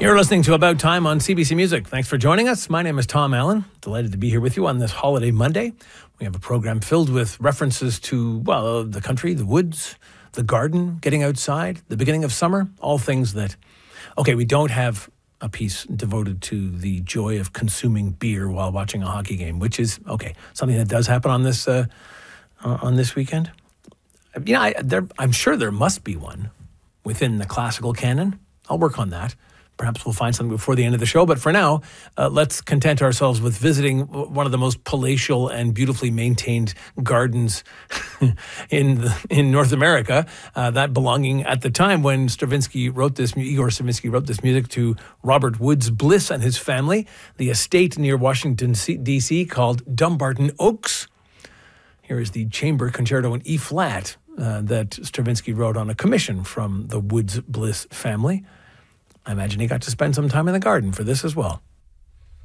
You're listening to About Time on CBC Music. Thanks for joining us. My name is Tom Allen. Delighted to be here with you on this holiday Monday. We have a program filled with references to, well, the country, the woods, the garden, getting outside, the beginning of summer, all things that... Okay, we don't have a piece devoted to the joy of consuming beer while watching a hockey game, which is, okay, something that does happen on this weekend. You know, I'm sure there must be one within the classical canon. I'll work on that. Perhaps we'll find something before the end of the show. But for now, let's content ourselves with visiting one of the most palatial and beautifully maintained gardens in North America, that belonging at the time when Igor Stravinsky wrote this music to Robert Woods Bliss and his family, the estate near Washington, D.C. called Dumbarton Oaks. Here is the chamber concerto in E-flat that Stravinsky wrote on a commission from the Woods Bliss family. I imagine he got to spend some time in the garden for this as well.